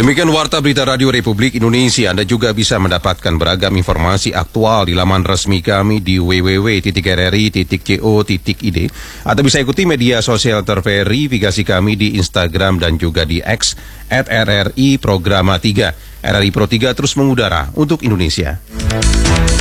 Demikian Warta Berita Radio Republik Indonesia. Anda juga bisa mendapatkan beragam informasi aktual di laman resmi kami di www.rri.co.id atau bisa ikuti media sosial terverifikasi kami di Instagram dan juga di X @RRI Programa 3. RRI Pro 3 terus mengudara untuk Indonesia.